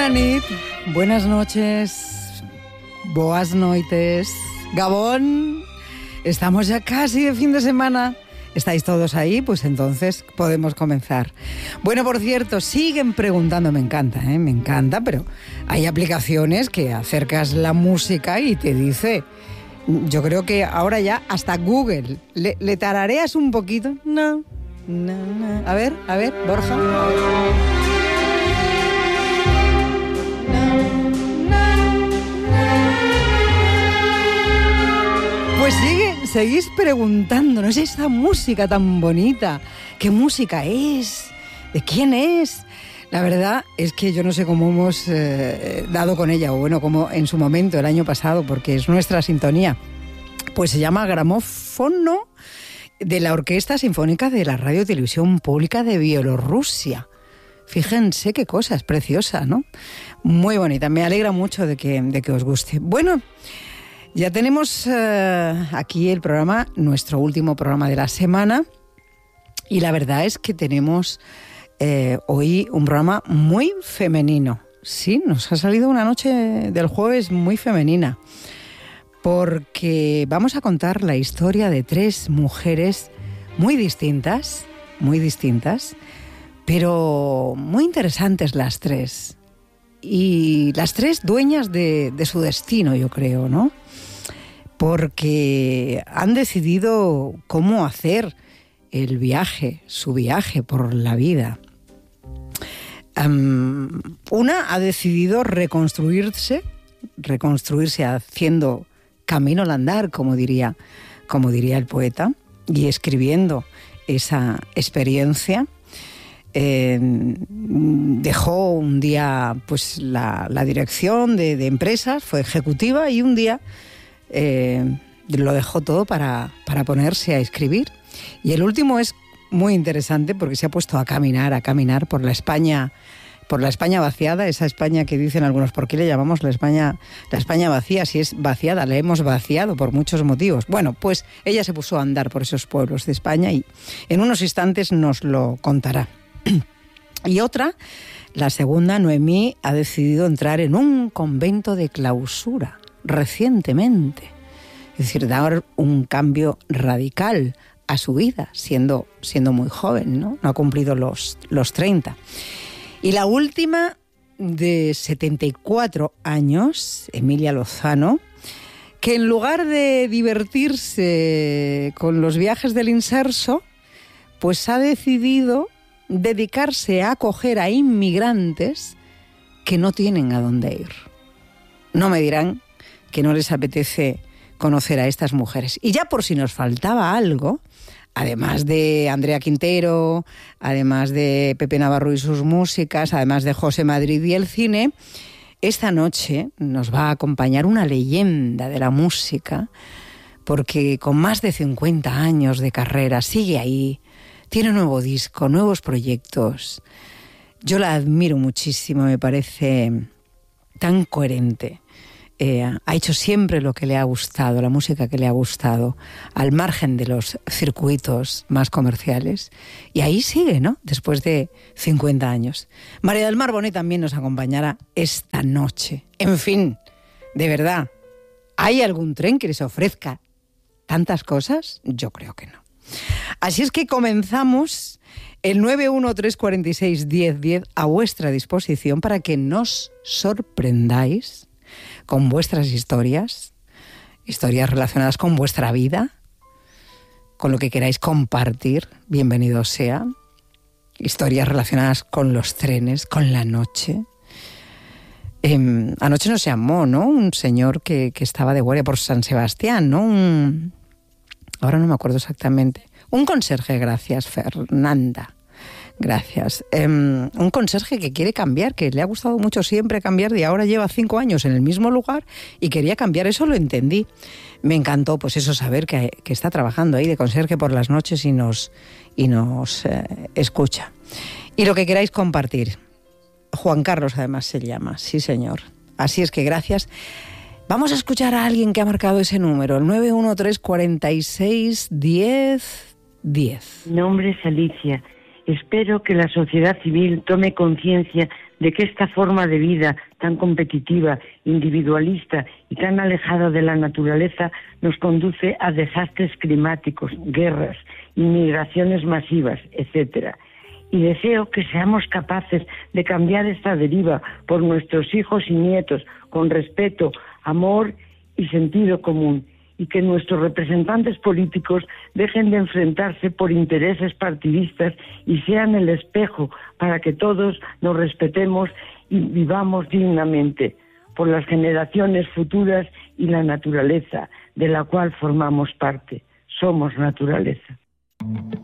nit, buenas noches, boas noites, Gabón. Estamos ya casi de fin de semana. ¿Estáis todos ahí? Pues entonces podemos comenzar. Bueno, por cierto, siguen preguntando, me encanta, pero hay aplicaciones que acercas la música y te dice, yo creo que ahora ya hasta Google, ¿le tarareas un poquito? No. A ver, Borja. Pues seguís preguntándonos esta música tan bonita. ¿Qué música es? ¿De quién es? La verdad es que yo no sé cómo hemos dado con ella, o bueno, como en su momento, el año pasado, porque es nuestra sintonía. Pues se llama Gramófono, de la Orquesta Sinfónica de la Radio y Televisión Pública de Bielorrusia. Fíjense qué cosa, es preciosa, ¿no? Muy bonita, me alegra mucho de que os guste. Bueno, ya tenemos aquí el programa, nuestro último programa de la semana, y la verdad es que tenemos hoy un programa muy femenino. Sí, nos ha salido una noche del jueves muy femenina, porque vamos a contar la historia de tres mujeres muy distintas, pero muy interesantes las tres. Y las tres dueñas de su destino, yo creo, ¿no? Porque han decidido cómo hacer su viaje por la vida. Una ha decidido reconstruirse haciendo camino al andar, como diría el poeta, y escribiendo esa experiencia. Dejó un día pues la dirección de empresas, fue ejecutiva, y un día lo dejó todo para ponerse a escribir. Y el último es muy interesante porque se ha puesto a caminar por la España vaciada, esa España que dicen algunos, ¿por qué le llamamos la España vacía? Si es vaciada, la hemos vaciado por muchos motivos. Bueno, pues ella se puso a andar por esos pueblos de España y en unos instantes nos lo contará. Y otra, la segunda, Noemí, ha decidido entrar en un convento de clausura recientemente. Es decir, dar un cambio radical a su vida, siendo muy joven, ¿no? No ha cumplido los 30. Y la última, de 74 años, Emilia Lozano, que en lugar de divertirse con los viajes del inserso, pues ha decidido dedicarse a acoger a inmigrantes que no tienen a dónde ir. No me dirán que no les apetece conocer a estas mujeres. Y ya por si nos faltaba algo, además de Andrea Quintero, además de Pepe Navarro y sus músicas, además de José Madrid y el cine, esta noche nos va a acompañar una leyenda de la música, porque con más de 50 años de carrera sigue ahí, tiene un nuevo disco, nuevos proyectos. Yo la admiro muchísimo, me parece tan coherente. Ha hecho siempre lo que le ha gustado, la música que le ha gustado, al margen de los circuitos más comerciales. Y ahí sigue, ¿no? Después de 50 años. María del Mar Bonet también nos acompañará esta noche. En fin, de verdad, ¿hay algún tren que les ofrezca tantas cosas? Yo creo que no. Así es que comenzamos el 913461010 a vuestra disposición para que nos sorprendáis con vuestras historias relacionadas con vuestra vida, con lo que queráis compartir, bienvenido sea. Historias relacionadas con los trenes, con la noche. Anoche nos llamó, ¿no? Un señor que estaba de guardia por San Sebastián, ¿no? Ahora no me acuerdo exactamente. Un conserje, gracias, Fernanda. Gracias. Un conserje que quiere cambiar, que le ha gustado mucho siempre cambiar y ahora lleva 5 años en el mismo lugar y quería cambiar. Eso lo entendí. Me encantó, pues eso, saber que está trabajando ahí de conserje por las noches y nos escucha. Y lo que queráis compartir. Juan Carlos, además, se llama. Sí, señor. Así es que gracias. Vamos a escuchar a alguien que ha marcado ese número, el 913461010. Mi nombre es Alicia. Espero que la sociedad civil tome conciencia de que esta forma de vida tan competitiva, individualista y tan alejada de la naturaleza nos conduce a desastres climáticos, guerras, inmigraciones masivas, etcétera. Y deseo que seamos capaces de cambiar esta deriva por nuestros hijos y nietos con respeto, amor y sentido común, y que nuestros representantes políticos dejen de enfrentarse por intereses partidistas y sean el espejo para que todos nos respetemos y vivamos dignamente por las generaciones futuras y la naturaleza de la cual formamos parte. Somos naturaleza.